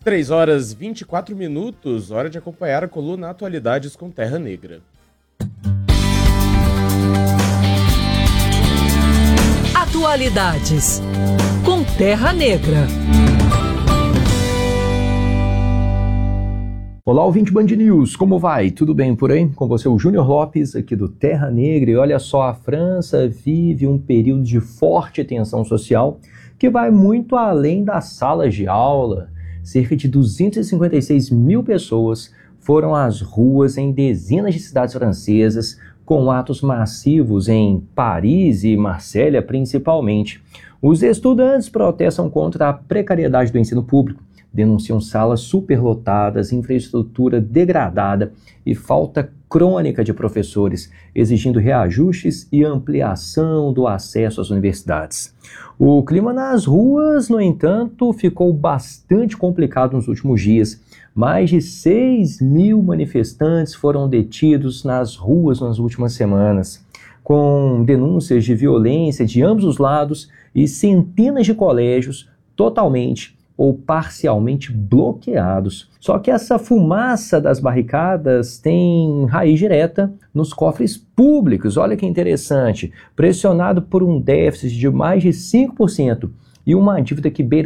3h24, hora de acompanhar a coluna Atualidades com Terra Negra. Atualidades com Terra Negra. Olá, ouvinte Band News, como vai? Tudo bem por aí? Com você, o Júnior Lopes, aqui do Terra Negra. E olha só, a França vive um período de forte tensão social que vai muito além das salas de aula. Cerca de 256 mil pessoas foram às ruas em dezenas de cidades francesas, com atos massivos em Paris e Marsella principalmente. Os estudantes protestam contra a precariedade do ensino público, denunciam salas superlotadas, infraestrutura degradada e falta crônica de professores, exigindo reajustes e ampliação do acesso às universidades. O clima nas ruas, no entanto, ficou bastante complicado nos últimos dias. Mais de 6 mil manifestantes foram detidos nas ruas nas últimas semanas, com denúncias de violência de ambos os lados e centenas de colégios totalmente ou parcialmente bloqueados. Só que essa fumaça das barricadas tem raiz direta nos cofres públicos. Olha que interessante. Pressionado por um déficit de mais de 5% e uma dívida que beira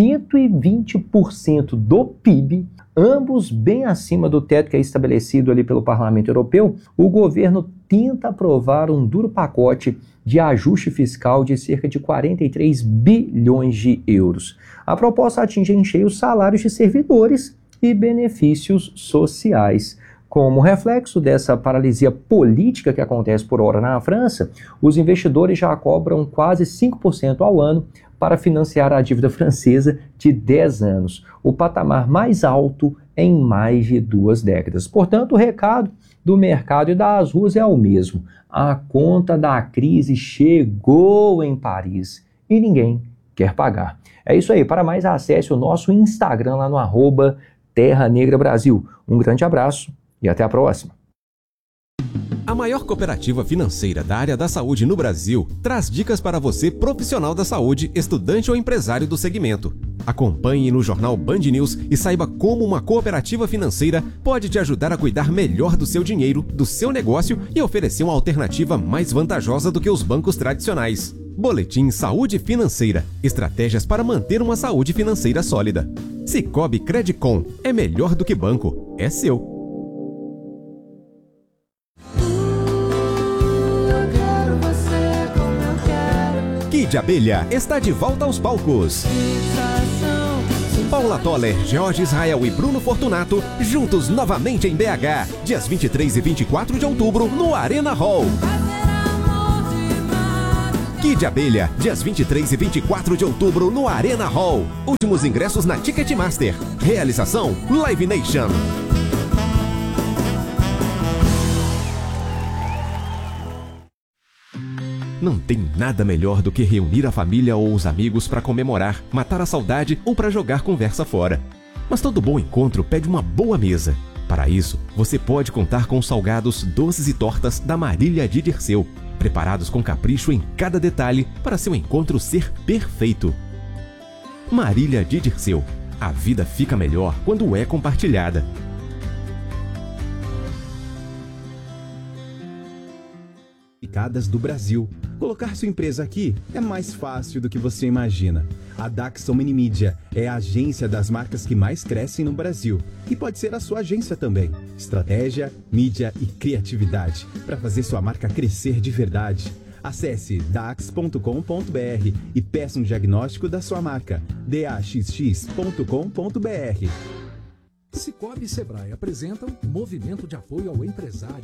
120% do PIB, ambos bem acima do teto que é estabelecido ali pelo Parlamento Europeu, o governo tenta aprovar um duro pacote de ajuste fiscal de cerca de 43 bilhões de euros. A proposta atinge em cheio os salários de servidores e benefícios sociais. Como reflexo dessa paralisia política que acontece por hora na França, os investidores já cobram quase 5% ao ano para financiar a dívida francesa de 10 anos, o patamar mais alto em mais de 2 décadas. Portanto, o recado do mercado e das ruas é o mesmo. A conta da crise chegou em Paris e ninguém quer pagar. É isso aí. Para mais, acesse o nosso Instagram lá no @Terra Negra Brasil. Um grande abraço e até a próxima. A maior cooperativa financeira da área da saúde no Brasil traz dicas para você, profissional da saúde, estudante ou empresário do segmento. Acompanhe no jornal Band News e saiba como uma cooperativa financeira pode te ajudar a cuidar melhor do seu dinheiro, do seu negócio e oferecer uma alternativa mais vantajosa do que os bancos tradicionais. Boletim Saúde Financeira. Estratégias para manter uma saúde financeira sólida. Sicoob Credicom. É melhor do que banco. É seu. Kid Abelha está de volta aos palcos. Paula Toller, Jorge Israel e Bruno Fortunato juntos novamente em BH, dias 23 e 24 de outubro no Arena Hall. Kid Abelha, dias 23 e 24 de outubro no Arena Hall. Últimos ingressos na Ticketmaster. Realização Live Nation. Não tem nada melhor do que reunir a família ou os amigos para comemorar, matar a saudade ou para jogar conversa fora. Mas todo bom encontro pede uma boa mesa. Para isso, você pode contar com os salgados, doces e tortas da Marília de Dirceu, preparados com capricho em cada detalhe para seu encontro ser perfeito. Marília de Dirceu. A vida fica melhor quando é compartilhada. Do Brasil. Colocar sua empresa aqui é mais fácil do que você imagina. A Daxon Minimídia é a agência das marcas que mais crescem no Brasil e pode ser a sua agência também. Estratégia, mídia e criatividade para fazer sua marca crescer de verdade. Acesse dax.com.br e peça um diagnóstico da sua marca. daxx.com.br. Sicoob e Sebrae apresentam Movimento de Apoio ao Empresário.